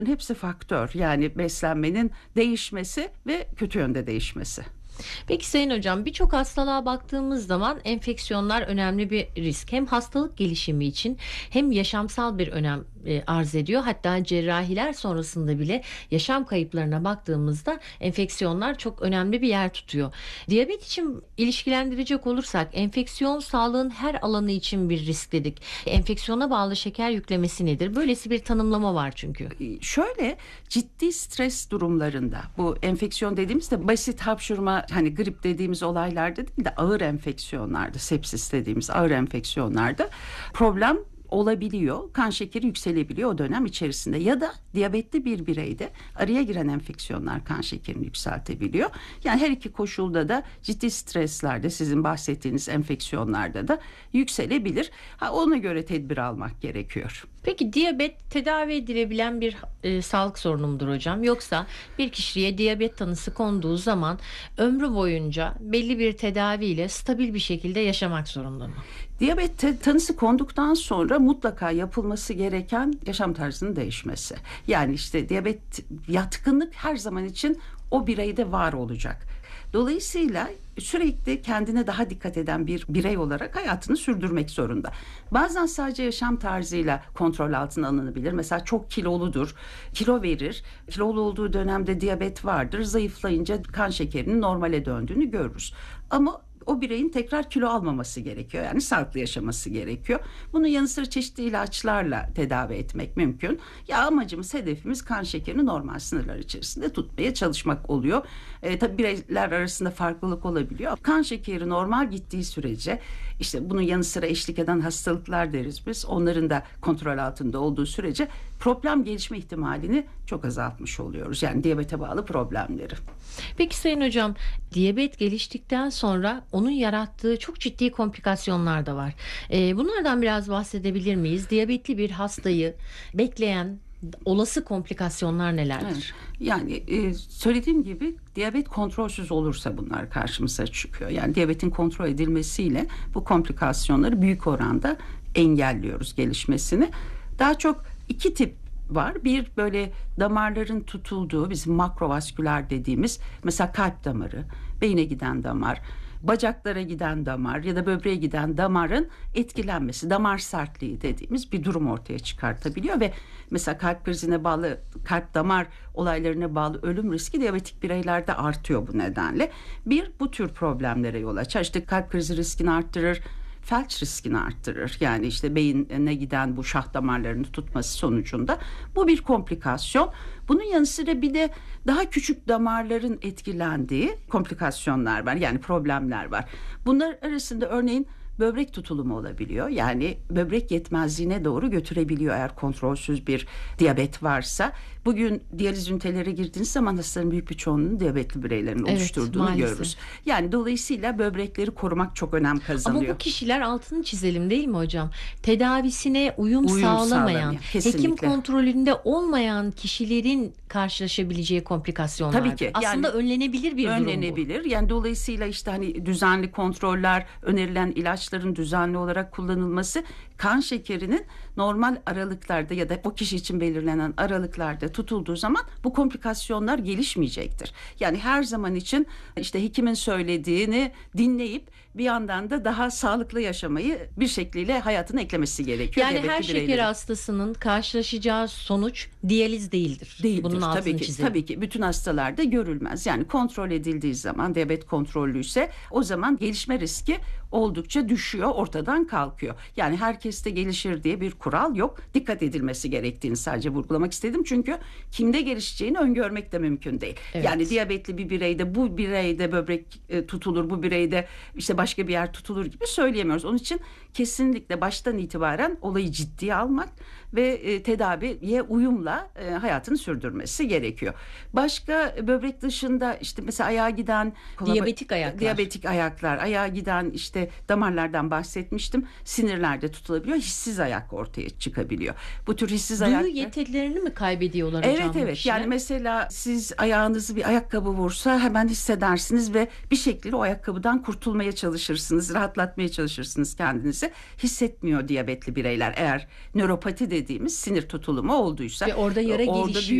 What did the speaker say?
Hepsi faktör, yani beslenmenin değişmesi ve kötü yönde değişmesi. Peki Sayın Hocam, birçok hastalığa baktığımız zaman enfeksiyonlar önemli bir risk. Hem hastalık gelişimi için hem yaşamsal bir önem arz ediyor. Hatta cerrahiler sonrasında bile yaşam kayıplarına baktığımızda enfeksiyonlar çok önemli bir yer tutuyor. Diyabet için ilişkilendirecek olursak enfeksiyon sağlığın her alanı için bir risk dedik. Enfeksiyona bağlı şeker yüklemesi nedir? Böylesi bir tanımlama var çünkü. Şöyle, ciddi stres durumlarında, bu enfeksiyon dediğimizde basit hapşurma, hani grip dediğimiz olaylarda değil de ağır enfeksiyonlarda, sepsis dediğimiz ağır enfeksiyonlarda problem olabiliyor. Kan şekeri yükselebiliyor o dönem içerisinde, ya da diyabetli bir bireyde araya giren enfeksiyonlar kan şekerini yükseltebiliyor. Yani her iki koşulda da ciddi streslerde, sizin bahsettiğiniz enfeksiyonlarda da yükselebilir. Ona göre tedbir almak gerekiyor. Peki diyabet tedavi edilebilen bir sağlık sorunu mudur hocam? Yoksa bir kişiye diyabet tanısı konduğu zaman ömrü boyunca belli bir tedaviyle stabil bir şekilde yaşamak zorunda mı? Diyabet tanısı konduktan sonra mutlaka yapılması gereken yaşam tarzının değişmesi. Yani işte diyabet yatkınlık her zaman için o bireyde var olacak. Dolayısıyla sürekli kendine daha dikkat eden bir birey olarak hayatını sürdürmek zorunda. Bazen sadece yaşam tarzıyla kontrol altına alınabilir. Mesela çok kiloludur, kilo verir. Kilolu olduğu dönemde diyabet vardır. Zayıflayınca kan şekerinin normale döndüğünü görürüz. Ama o bireyin tekrar kilo almaması gerekiyor. Yani sağlıklı yaşaması gerekiyor. Bunun yanı sıra çeşitli ilaçlarla tedavi etmek mümkün. Ya amacımız, hedefimiz kan şekerini normal sınırlar içerisinde tutmaya çalışmak oluyor. Tabii bireyler arasında farklılık olabiliyor. Kan şekeri normal gittiği sürece, işte bunun yanı sıra eşlik eden hastalıklar deriz biz. Onların da kontrol altında olduğu sürece problem gelişme ihtimalini çok azaltmış oluyoruz. Yani diyabete bağlı problemleri. Peki Sayın Hocam, diyabet geliştikten sonra onun yarattığı çok ciddi komplikasyonlar da var. Bunlardan biraz bahsedebilir miyiz? Diyabetli bir hastayı bekleyen olası komplikasyonlar nelerdir? Evet. Yani söylediğim gibi diyabet kontrolsüz olursa bunlar karşımıza çıkıyor. Yani diyabetin kontrol edilmesiyle bu komplikasyonları büyük oranda engelliyoruz gelişmesini. Daha çok iki tip var. Bir, böyle damarların tutulduğu, bizim makrovasküler dediğimiz, mesela kalp damarı, beyne giden damar, bacaklara giden damar ya da böbreğe giden damarın etkilenmesi, damar sertliği dediğimiz bir durum ortaya çıkartabiliyor ve mesela kalp krizine bağlı, kalp damar olaylarına bağlı ölüm riski diyabetik bireylerde artıyor bu nedenle. Bir, bu tür problemlere yol açar. İşte kalp krizi riskini arttırır, felç riskini arttırır. Yani işte beyine giden bu şah damarlarını tutması sonucunda bu bir komplikasyon. Bunun yanı sıra bir de daha küçük damarların etkilendiği komplikasyonlar var. Yani problemler var. Bunlar arasında örneğin böbrek tutulumu olabiliyor. Yani böbrek yetmezliğine doğru götürebiliyor eğer kontrolsüz bir diyabet varsa. Bugün diyaliz ünitelere girdiğiniz zaman hastaların büyük bir çoğunluğunun diyabetli bireylerin Evet, oluşturduğunu maalesef. görürüz. Yani dolayısıyla böbrekleri korumak çok önem Ama kazanıyor. bu kişiler, altını çizelim değil mi hocam? Tedavisine uyum sağlamayan, Sağlamıyor. hekim Kesinlikle. kontrolünde olmayan kişilerin karşılaşabileceği komplikasyonlar. Tabii ki. Aslında Yani önlenebilir bir durum bu. önlenebilir. Yani dolayısıyla işte hani düzenli kontroller, önerilen ilaçların düzenli olarak kullanılması, kan şekerinin normal aralıklarda ya da o kişi için belirlenen aralıklarda tutulduğu zaman bu komplikasyonlar gelişmeyecektir. Yani her zaman için işte hekimin söylediğini dinleyip bir yandan da daha sağlıklı yaşamayı bir şekliyle hayatına eklemesi gerekiyor. Yani Diyabetli her şeker bireylerin. hastasının karşılaşacağı sonuç diyaliz değildir. Değildir. Bunun altını Tabii ki, çizelim. tabii ki bütün hastalarda görülmez. Yani kontrol edildiği zaman, diyabet kontrollüyse, o zaman gelişme riski oldukça düşüyor, ortadan kalkıyor. Yani herkeste gelişir diye bir kural yok. Dikkat edilmesi gerektiğini sadece vurgulamak istedim. Çünkü kimde gelişeceğini öngörmek de mümkün değil. Evet. Yani diyabetli bir bireyde, bu bireyde böbrek tutulur, bu bireyde işte başka bir yer tutulur gibi söyleyemiyoruz. Onun için kesinlikle baştan itibaren olayı ciddiye almak ve tedaviye uyumla hayatını sürdürmesi gerekiyor. Başka böbrek dışında işte mesela ayağa giden Diyabetik ayaklar. diyabetik ayaklar, ayağa giden işte damarlardan bahsetmiştim. Sinirlerde tutulabiliyor. Hissiz ayak ortaya çıkabiliyor. Bu tür hissiz Duyu ayak. yetilerini mi kaybediyorlar hocam Evet, bu evet. kişiler? Yani mesela siz ayağınızı bir ayakkabı vursa hemen hissedersiniz ve bir şekilde o ayakkabıdan kurtulmaya çalışırsınız, rahatlatmaya çalışırsınız kendinizi. Hissetmiyor diyabetli bireyler. Eğer nöropati dediğimiz sinir tutulumu olduysa Ve orada yara orada gelişiyor.